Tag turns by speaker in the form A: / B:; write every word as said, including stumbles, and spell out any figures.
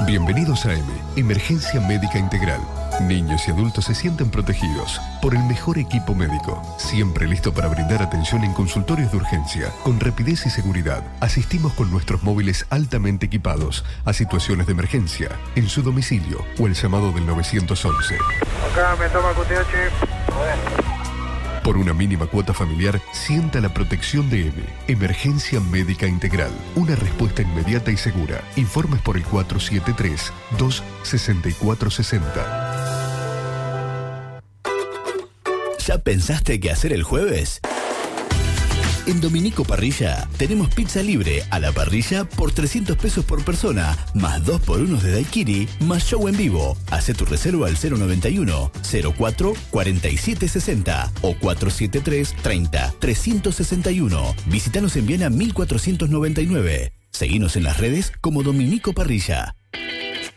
A: Bienvenidos a E M E, Emergencia Médica Integral. Niños y adultos se sienten protegidos por el mejor equipo médico, siempre listo para brindar atención en consultorios de urgencia, con rapidez y seguridad. Asistimos con nuestros móviles altamente equipados a situaciones de emergencia, en su domicilio o el llamado del nueve once.
B: Acá me toma Q T H.
A: Por una mínima cuota familiar, sienta la protección de E M E, Emergencia Médica Integral. Una respuesta inmediata y segura. Informes por el cuatro siete tres, dos seis cuatro seis cero.
C: ¿Ya pensaste qué hacer el jueves? En Dominico Parrilla tenemos pizza libre a la parrilla por trescientos pesos por persona, más dos por uno de daiquiri, más show en vivo. Hacé tu reserva al cero noventa y uno, cero cuatro, cuarenta y siete sesenta o cuatro siete tres, treinta, trescientos sesenta y uno. Visítanos en Viena mil cuatrocientos noventa y nueve. Seguinos en las redes como Dominico Parrilla.